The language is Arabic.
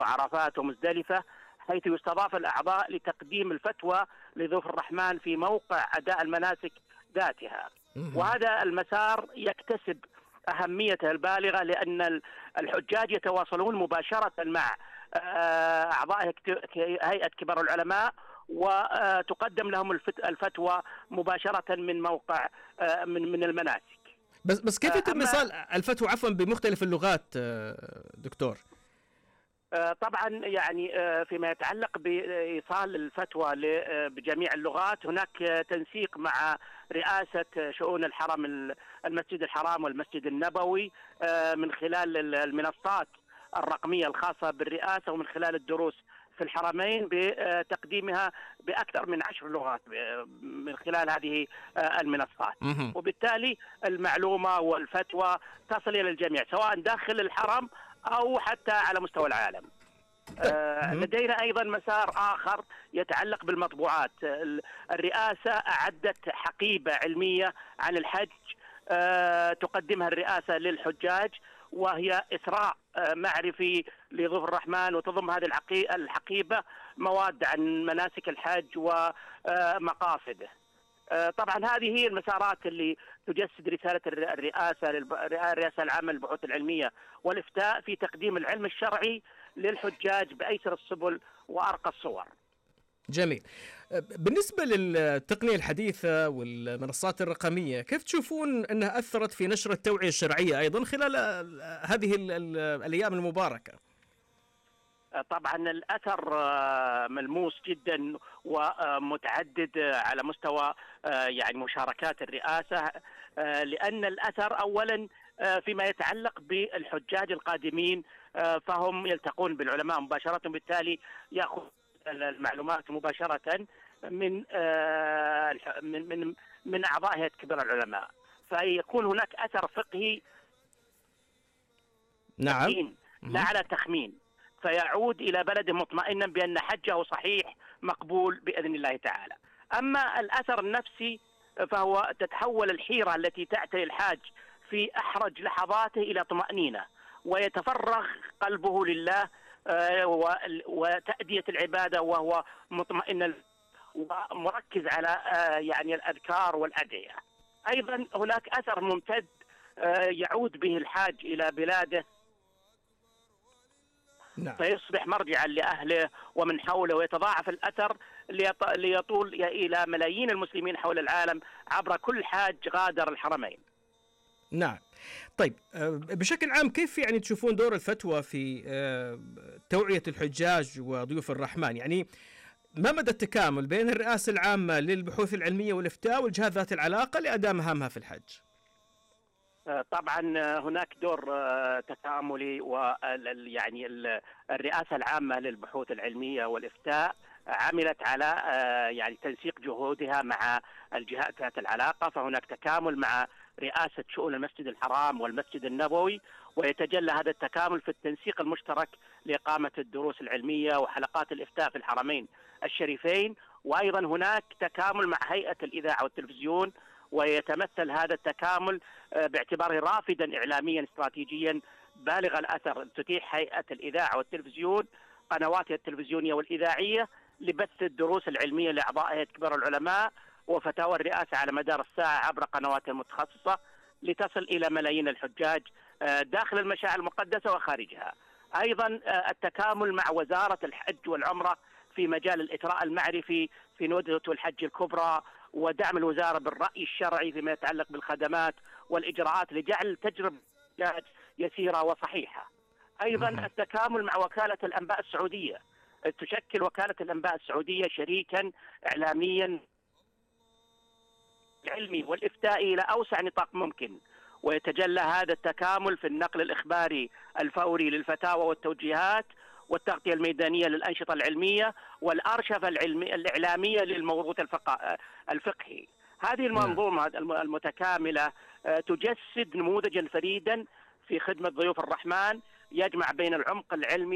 وعرفات ومزدلفة، حيث يستضاف الأعضاء لتقديم الفتوى لضيوف الرحمن في موقع أداء المناسك ذاتها. وهذا المسار يكتسب أهميته البالغة، لأن الحجاج يتواصلون مباشرة مع أعضاء هيئة كبار العلماء، وتقدم لهم الفتوى مباشرة من موقع من المناسك. بس كيف يتم إيصال الفتوى عفوا بمختلف اللغات دكتور؟ طبعا يعني فيما يتعلق بإيصال الفتوى بجميع اللغات، هناك تنسيق مع رئاسة شؤون الحرم، المسجد الحرام والمسجد النبوي، من خلال المنصات الرقمية الخاصة بالرئاسة، ومن خلال الدروس في الحرمين بتقديمها بأكثر من 10 لغات من خلال هذه المنصات. وبالتالي المعلومة والفتوى تصل إلى الجميع سواء داخل الحرم أو حتى على مستوى العالم. لدينا أيضا مسار آخر يتعلق بالمطبوعات. الرئاسة أعدت حقيبة علمية عن الحج تقدمها الرئاسة للحجاج، وهي إسراء معرفي لضيوف الرحمن، وتضم هذه الحقيبة مواد عن مناسك الحج ومقاصده. طبعا هذه هي المسارات اللي تجسد رسالة الرئاسة العامة للبحوث العلمية والإفتاء في تقديم العلم الشرعي للحجاج بأيسر السبل وأرقى الصور. جميل. بالنسبة للتقنية الحديثة والمنصات الرقمية، كيف تشوفون أنها أثرت في نشر التوعية الشرعية أيضا خلال هذه الأيام المباركة؟ طبعا الأثر ملموس جدا ومتعدد على مستوى يعني مشاركات الرئاسة، لأن الأثر أولا فيما يتعلق بالحجاج القادمين، فهم يلتقون بالعلماء مباشرة، بالتالي يأخذ المعلومات مباشرة من أعضاء هيئة كبار العلماء، فيكون هناك أثر فقهي. نعم. لا على تخمين، فيعود إلى بلد مطمئنا بأن حجه صحيح مقبول بإذن الله تعالى. أما الأثر النفسي فهو تتحول الحيرة التي تعتري الحاج في أحرج لحظاته إلى طمأنينة، ويتفرغ قلبه لله وتأدية العبادة، وهو مطمئن ومركز على يعني الأذكار والأدعية. أيضا هناك أثر ممتد يعود به الحاج إلى بلاده، نعم. فيصبح مرجعا لأهله ومن حوله، ويتضاعف الأثر ليطول إلى ملايين المسلمين حول العالم عبر كل حاج غادر الحرمين. نعم. طيب، بشكل عام كيف يعني تشوفون دور الفتوى في توعية الحجاج وضيوف الرحمن؟ يعني ما مدى التكامل بين الرئاسة العامة للبحوث العلمية والإفتاء والجهات ذات العلاقة لأداء مهامها في الحج؟ طبعا هناك دور تكاملي، يعني الرئاسة العامة للبحوث العلمية والإفتاء عملت على يعني تنسيق جهودها مع الجهات ذات العلاقة، فهناك تكامل مع رئاسة شؤون المسجد الحرام والمسجد النبوي، ويتجلى هذا التكامل في التنسيق المشترك لإقامة الدروس العلمية وحلقات الإفتاء في الحرمين الشريفين. وأيضا هناك تكامل مع هيئة الإذاعة والتلفزيون، ويتمثل هذا التكامل باعتباره رافدا إعلاميا استراتيجيا بالغ الأثر. تتيح هيئة الإذاعة والتلفزيون قنواتها التلفزيونية والإذاعية لبث الدروس العلمية لأعضاء هيئة كبار العلماء وفتاوى الرئاسة على مدار الساعة عبر قنواتها المتخصصة، لتصل إلى ملايين الحجاج داخل المشاعر المقدسة وخارجها. أيضا التكامل مع وزارة الحج والعمرة في مجال الإثراء المعرفي في ندوة الحج الكبرى، ودعم الوزارة بالرأي الشرعي فيما يتعلق بالخدمات والإجراءات لجعل تجربة الحجاج يسيرة وصحيحة. أيضا التكامل مع وكالة الأنباء السعودية، تشكل وكالة الأنباء السعودية شريكا إعلاميا العلمي والإفتائي إلى أوسع نطاق ممكن، ويتجلى هذا التكامل في النقل الإخباري الفوري للفتاوى والتوجيهات والتغطية الميدانية للأنشطة العلمية والأرشفة الإعلامية للموروث الفقهي. هذه المنظومة المتكاملة تجسد نموذجا فريدا في خدمة ضيوف الرحمن، يجمع بين العمق العلمي